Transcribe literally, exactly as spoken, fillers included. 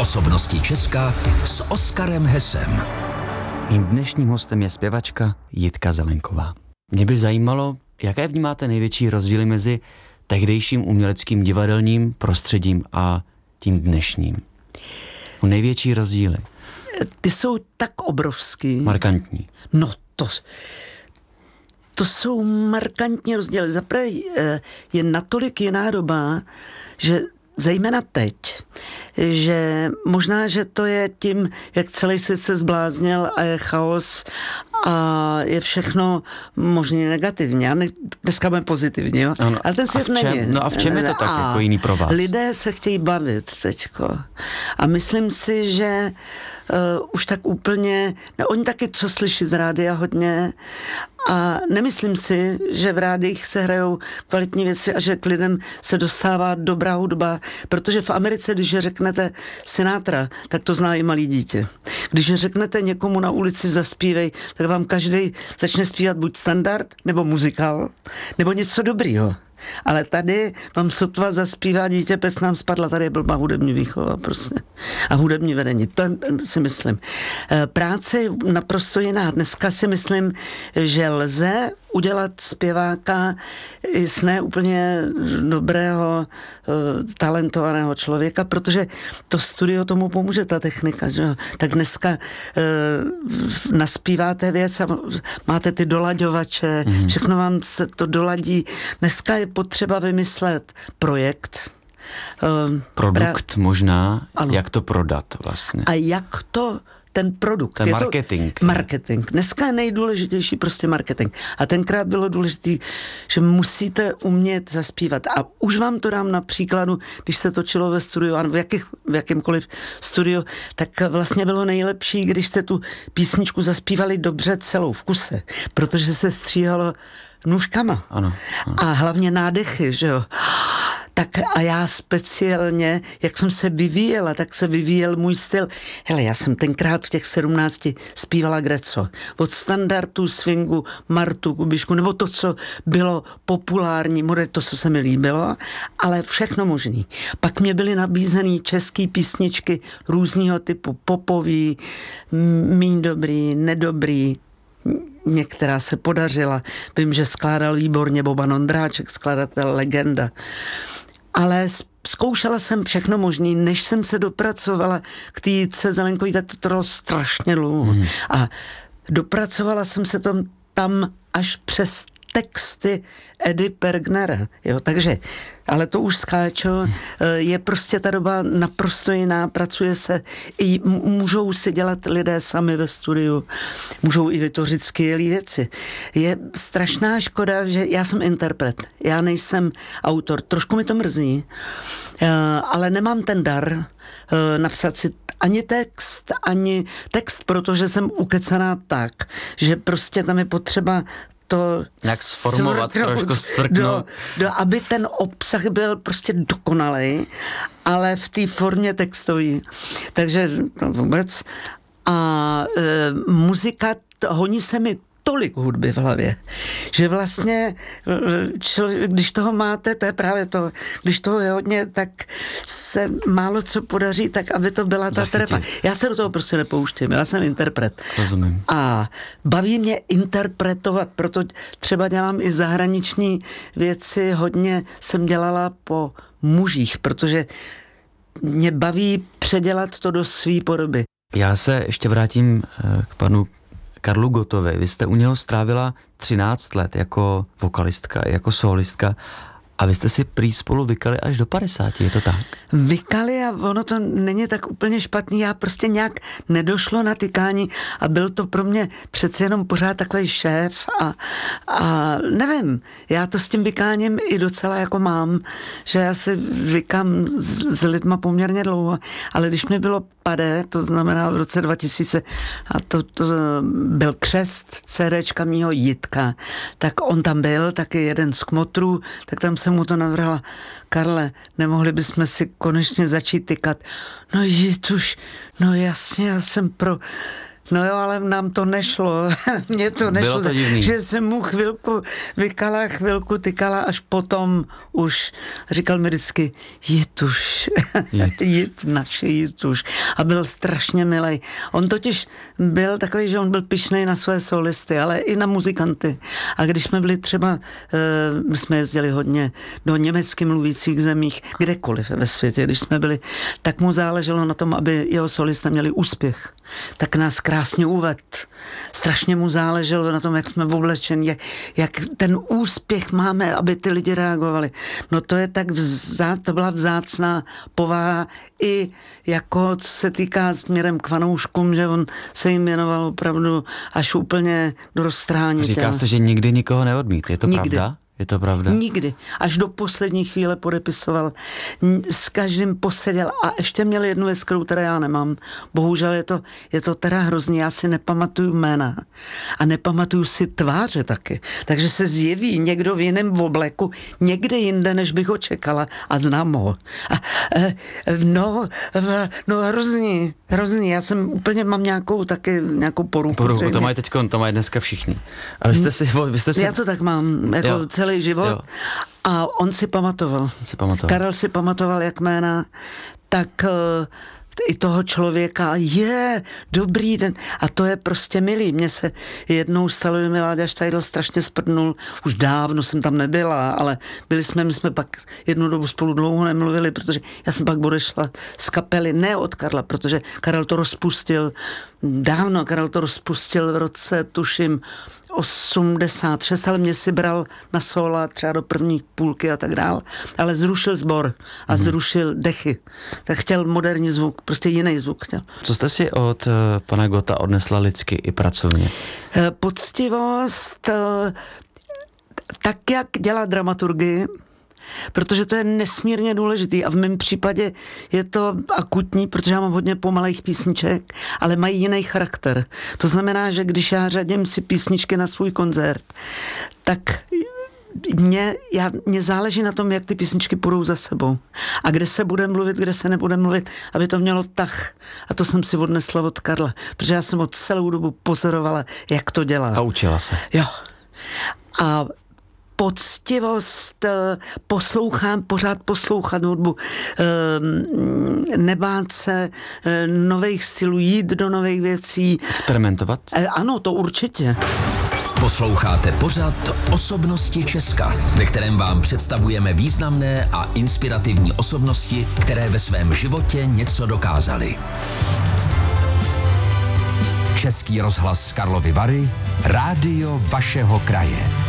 Osobnosti Česka s Oskarem Hesem. Mým dnešním hostem je zpěvačka Jitka Zelenková. Mě by zajímalo, jaké vnímáte největší rozdíly mezi tehdejším uměleckým divadelním prostředím a tím dnešním. Největší rozdíly. Ty jsou tak obrovský. Markantní. No to... To jsou markantní rozdíly. Zaprvé je natolik jiná doba, že zejména teď, že možná, že to je tím, jak celý svět se zbláznil a je chaos a je všechno možný negativně. A ne, dneska bude pozitivně, jo? Ano. Ale ten svět a čem, není. No a v čem je to tak a jako jiný pro vás? Lidé se chtějí bavit teďko. A myslím si, že uh, už tak úplně, no, oni taky co slyší z rádia hodně a nemyslím si, že v rádiích se hrajou kvalitní věci a že k lidem se dostává dobrá hudba, protože v Americe, když řeknete Sinatra, tak to zná i malý dítě. Když řeknete někomu na ulici zaspívej, tak vám každý začne zpívat buď standard, nebo muzikál, nebo něco dobrýho. Ale tady vám sotva zaspívá dítě, pes nám spadla, tady je blbá hudební výchova prostě. A hudební vedení, to si myslím. Práce je naprosto jiná. Dneska si myslím, že lze udělat zpěváka z ne úplně dobrého, talentovaného člověka, protože to studio tomu pomůže, ta technika. Že? Tak dneska naspíváte věc a máte ty dolaďovače, mm. všechno vám se to doladí. Dneska je potřeba vymyslet projekt. Produkt pra... možná, ano. Jak to prodat vlastně. A jak to ten produkt. Ten je marketing. To marketing. Dneska je nejdůležitější prostě marketing. A tenkrát bylo důležité, že musíte umět zaspívat. A už vám to dám na příkladu, když se točilo ve studiu, a v, jakých, v jakýmkoliv studiu, tak vlastně bylo nejlepší, když jste tu písničku zaspívali dobře celou v kuse, protože se stříhalo nůžkama. Ano, ano. A hlavně nádechy, že jo. Tak a já speciálně, jak jsem se vyvíjela, tak se vyvíjel můj styl. Hele, já jsem tenkrát v těch sedmnácti zpívala greco. Od standardu, swingu, Martu, Kubišku, nebo to, co bylo populární, model, to, co se mi líbilo, ale všechno možný. Pak mě byly nabízený český písničky různého typu, popový, míň dobrý, nedobrý, některá se podařila. Vím, že skládal výborně Boban Ondráček, skladatel, legenda. Ale zkoušela jsem všechno možný, než jsem se dopracovala k té Jitce Zelenkové, tak to trvalo strašně dlouho. Hmm. A dopracovala jsem se tam, tam až přes texty Edy Pergnera. Jo, takže, ale to už skáčo, je prostě ta doba naprosto jiná, pracuje se, i můžou si dělat lidé sami ve studiu, můžou i vytvořit skvělé věci. Je strašná škoda, že já jsem interpret, já nejsem autor, trošku mi to mrzí, ale nemám ten dar napsat si ani text, ani text, protože jsem ukecená tak, že prostě tam je potřeba to jak sformovat, trošku svrknout. Do, do, aby ten obsah byl prostě dokonalej, ale v té formě textový. Takže no, vůbec. A e, muzika, to, honí se mi tolik hudby v hlavě, že vlastně člověk, když toho máte, to je právě to, když toho je hodně, tak se málo co podaří, tak aby to byla ta trefa. Já se do toho prostě nepouštím, já jsem interpret. Rozumím. A baví mě interpretovat, proto třeba dělám i zahraniční věci, hodně jsem dělala po mužích, protože mě baví předělat to do své podoby. Já se ještě vrátím k panu Karlu Gottovi. Vy jste u něho strávila třináct let jako vokalistka, jako solistka a vy jste si prý spolu vykali až do padesáti, je to tak? Vykali a ono to není tak úplně špatný, já prostě nějak nedošlo na tykání a byl to pro mě přece jenom pořád takový šéf a, a nevím, já to s tím vykáním i docela jako mám, že já si vykám s, s lidma poměrně dlouho, ale když mi bylo padé, to znamená v roce dva tisíce a to, to byl křest CDčka mýho Jitka, tak on tam byl, taky jeden z kmotrů, tak tam jsem mu to navrhla, Karle, nemohli bychom si konečně začít tykat. No Jituš, no jasně, já jsem pro No jo, ale nám to nešlo. Mně to nešlo. Bylo to divný. Že jsem mu chvilku vykala, chvilku tykala, až potom už říkal mi vždycky Jituš. Jit. Jit, naše Jituš. A byl strašně milej. On totiž byl takový, že on byl pyšnej na své solisty, ale i na muzikanty. A když jsme byli třeba, my jsme jezdili hodně do německy mluvících zemích, kdekoliv ve světě, když jsme byli, tak mu záleželo na tom, aby jeho solista měli úspěch. Tak nás krásně uved. Strašně mu záleželo na tom, jak jsme oblečeni, jak, jak ten úspěch máme, aby ty lidi reagovali. No to je tak vzá, to byla vzácná povaha i jako, co se týká směrem k fanouškům, že on se jim věnoval opravdu až úplně do roztrhání. Říká se, že nikdy nikoho neodmít. Je to nikdy. Pravda? Je to pravda? Nikdy. Až do poslední chvíle podepisoval. S každým poseděl a ještě měl jednu věc, kterou teda já nemám. Bohužel je to, je to teda hrozný. Já si nepamatuju jména a nepamatuju si tváře taky. Takže se zjeví někdo v jiném obleku, někde jinde, než bych ho čekala a znám ho. A, no, no hrozný, hrozný. Já jsem úplně, mám nějakou taky, nějakou poruchu. Poruchu, to mají teďko, to mají dneska všichni. A vy jste si... Vy jste si... Já to tak mám, jako jo. celý život. Jo. A on si pamatoval. si pamatoval. Karel si pamatoval jak jména, tak uh, i toho člověka, je, dobrý den. A to je prostě milý. Mně se jednou stalo, že mi Láďa Štajdl strašně sprdnul. Už dávno jsem tam nebyla, ale byli jsme, my jsme pak jednu dobu spolu dlouho nemluvili, protože já jsem pak odešla z kapely, ne od Karla, protože Karel to rozpustil dávno, Karel to rozpustil v roce, tuším, osmdesát šest, ale mě si bral na sola třeba do první půlky a tak dál, ale zrušil sbor a hmm. zrušil dechy. Tak chtěl moderní zvuk, prostě jiný zvuk chtěl. Co jste si od uh, pana Gotta odnesla lidsky i pracovně? Poctivost, uh, tak jak dělá dramaturgii, protože to je nesmírně důležitý a v mém případě je to akutní, protože já mám hodně pomalejch písniček, ale mají jiný charakter. To znamená, že když já řadím si písničky na svůj koncert, tak Mně, já, mně záleží na tom, jak ty písničky půjdou za sebou. A kde se bude mluvit, kde se nebude mluvit, aby to mělo tah. A to jsem si odnesla od Karla, protože já jsem od celou dobu pozorovala, jak to dělá. A učila se. Jo. A poctivost, poslouchám, pořád poslouchat hudbu, nebát se nových stylů, jít do nových věcí. Experimentovat? Ano, to určitě. Posloucháte pořad Osobnosti Česka, ve kterém vám představujeme významné a inspirativní osobnosti, které ve svém životě něco dokázaly. Český rozhlas Karlovy Vary, rádio vašeho kraje.